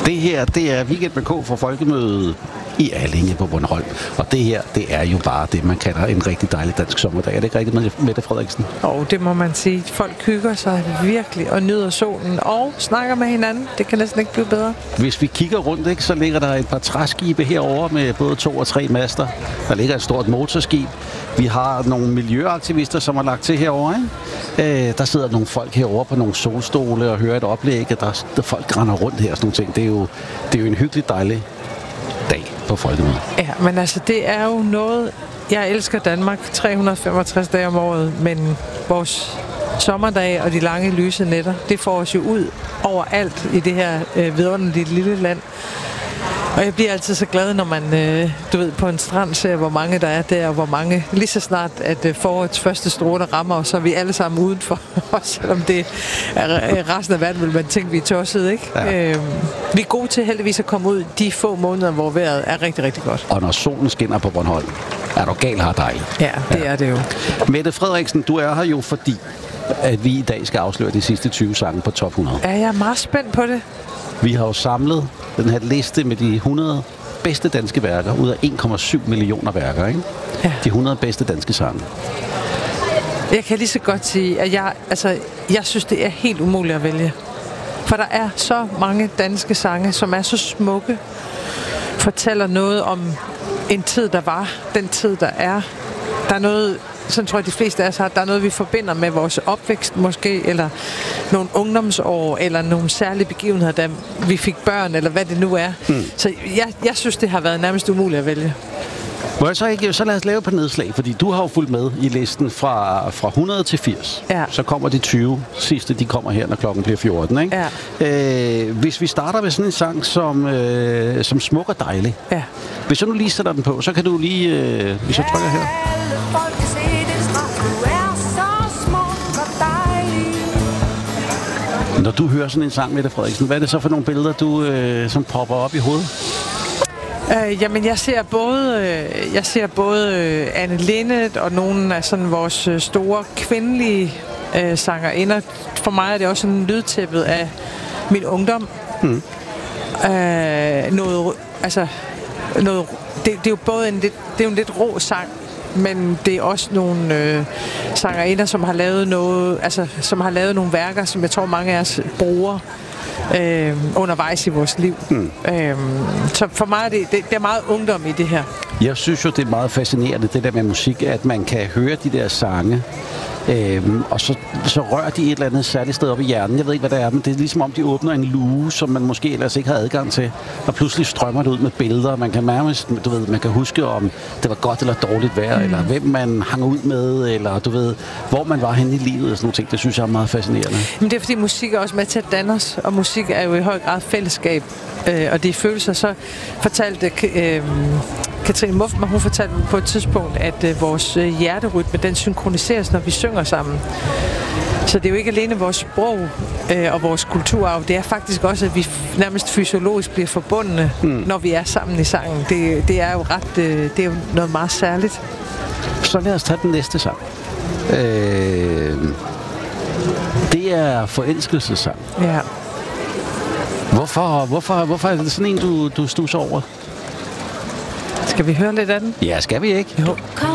Det her, det er Weekend med K for Folkemødet i Allinge på Bornholm. Og det her, det er jo bare det, man kalder en rigtig dejlig dansk sommerdag. Er det ikke rigtigt, Mette Frederiksen? Det må man sige. Folk hygger sig virkelig og nyder solen og snakker med hinanden. Det kan næsten ikke blive bedre. Hvis vi kigger rundt, ikke, så ligger der et par træskibe herovre med både 2 og 3 master. Der ligger et stort motorskib. Vi har nogle miljøaktivister, som har lagt til herovre. Ikke? Der sidder nogle folk herovre på nogle solstole og hører et oplæg, der folk render rundt her og sådan nogle ting. Det er jo en hyggelig, dejlig dag på Folkemødet. Ja, men altså, det er jo noget... Jeg elsker Danmark 365 dage om året, men vores sommerdage og de lange lyse nætter, det får os jo ud overalt i det her vidunderlige lille land. Og jeg bliver altid så glad, når man, på en strand ser, hvor mange der er der, og hvor mange, lige så snart, at forårets første stråler rammer, og så er vi alle sammen udenfor, selvom det er resten af verden, vil man tænke, vi er tossede, ikke? Ja. Vi er gode til heldigvis at komme ud de få måneder, hvor vejret er rigtig, rigtig godt. Og når solen skinner på Bornholm, er du gal her dejligt. Ja, det er det jo. Mette Frederiksen, du er her jo fordi, at vi i dag skal afsløre de sidste 20 sange på top 100. Ja, jeg er meget spændt på det. Vi har jo samlet den her liste med de 100 bedste danske værker ud af 1,7 millioner værker, ikke? Ja. De 100 bedste danske sange. Jeg kan lige så godt sige, at jeg synes, det er helt umuligt at vælge. For der er så mange danske sange, som er så smukke, fortæller noget om en tid, der var, den tid, der er. Der er noget... Sådan tror jeg, de fleste af os har. Der er noget, vi forbinder med vores opvækst måske, eller nogle ungdomsår, eller nogle særlige begivenheder, da vi fik børn, eller hvad det nu er. Så jeg synes, det har været nærmest umuligt at vælge. Så lad os lave på nedslag, fordi du har jo fulgt med i listen fra 100 til 80. Ja. Så kommer de 20 sidste, de kommer her, når klokken bliver 14. Ikke? Ja. Hvis vi starter med sådan en sang som Smuk og Dejlig. Ja. Hvis jeg nu lige sætter den på, så kan du lige... hvis jeg trykker her. Når du hører sådan en sang, Mette Frederiksen, hvad er det så for nogle billeder, du som popper op i hovedet? Jamen, jeg ser både Anne Linnet og nogle af sådan vores store kvindelige sangerinder. For mig er det også sådan lydtæppet af min ungdom. Det er jo både en lidt rå sang, men det er også nogle sangerinder, som har lavet som har lavet nogle værker, som jeg tror mange af os bruger undervejs i vores liv. Så for mig er det er meget ungdom i det her. Jeg synes jo, det er meget fascinerende, det der med musik, at man kan høre de der sange, og så rører de et eller andet særligt sted op i hjernen. Jeg ved ikke, hvad det er, men det er ligesom om, de åbner en luge, som man måske ellers ikke har adgang til. Og pludselig strømmer det ud med billeder. Man kan man kan huske, om det var godt eller dårligt vejr, eller hvem man hang ud med, eller hvor man var henne i livet, og sådan nogle ting. Det synes jeg er meget fascinerende. Men det er fordi, musik er også med til at danne os, og musik er jo i høj grad fællesskab, og det er følelser. Så fortalte Katrine Muffman, hun fortalte på et tidspunkt, at vores hjerterytme, den synkroniseres, når vi synger sammen. Så det er jo ikke alene vores sprog og vores kulturarv. Det er faktisk også, at vi nærmest fysiologisk bliver forbundne, når vi er sammen i sangen. Det er jo det er jo noget meget særligt. Så lad os tage den næste sang. Det er forelskelsessang. Ja. Hvorfor er det sådan en, du stusser over? Skal vi høre lidt af den? Ja, skal vi ikke? Jo.